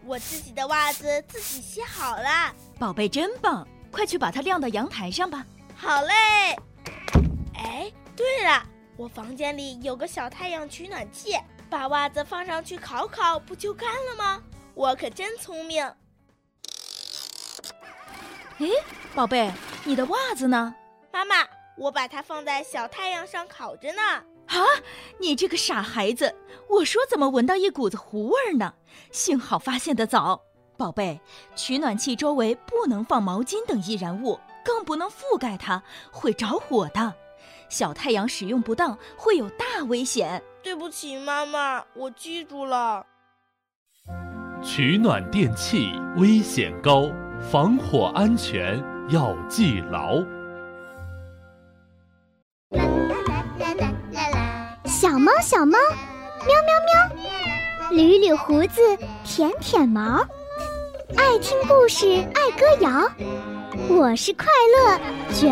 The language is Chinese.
我自己的袜子自己洗好了。 宝贝真棒，快去把它晾到阳台上吧。 好嘞。哎，对了，我房间里有个小太阳取暖器，把袜子放上去烤烤，不就干了吗？我可真聪明。 诶，宝贝，你的袜子呢？ 妈妈，我把它放在小太阳上烤着呢。 啊，你这个傻孩子，我说怎么闻到一股子糊味呢？幸好发现得早。宝贝，取暖器周围不能放毛巾等易燃物，更不能覆盖它，会着火的。小太阳使用不当会有大危险。 对不起妈妈，我记住了。 取暖电器危险高，防火安全要记牢。 小猫小猫，喵喵喵，捋捋胡子，舔舔毛，爱听故事，爱歌谣，我是快乐